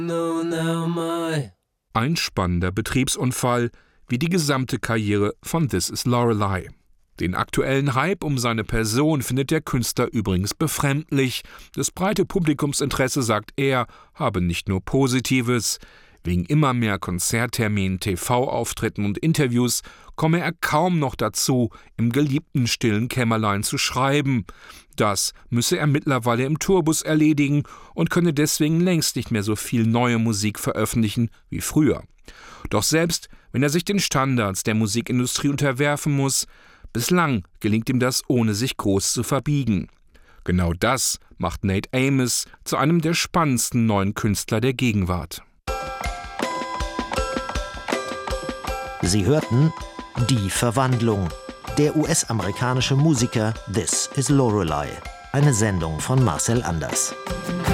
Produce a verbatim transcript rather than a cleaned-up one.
Ein spannender Betriebsunfall, wie die gesamte Karriere von This Is Lorelei. Den aktuellen Hype um seine Person findet der Künstler übrigens befremdlich. Das breite Publikumsinteresse, sagt er, habe nicht nur Positives. Wegen immer mehr Konzertterminen, T V-Auftritten und Interviews komme er kaum noch dazu, im geliebten stillen Kämmerlein zu schreiben. Das müsse er mittlerweile im Tourbus erledigen und könne deswegen längst nicht mehr so viel neue Musik veröffentlichen wie früher. Doch selbst wenn er sich den Standards der Musikindustrie unterwerfen muss, bislang gelingt ihm das, ohne sich groß zu verbiegen. Genau das macht Nate Amos zu einem der spannendsten neuen Künstler der Gegenwart. Sie hörten Die Verwandlung. Der U S-amerikanische Musiker This Is Lorelei. Eine Sendung von Marcel Anders.